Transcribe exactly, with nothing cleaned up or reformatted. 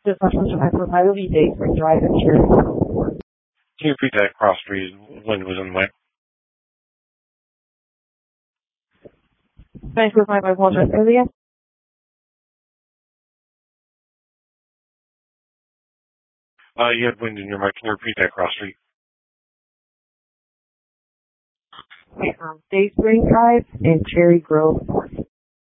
This message I provide will be Day Spring Drive and Cherry Grove. Can you repeat that cross street? Wind was in the way. Thanks for my apologize earlier. Uh, you had wind in your mic. Can you repeat that cross street? Okay, um, Day Spring Drive and Cherry Grove.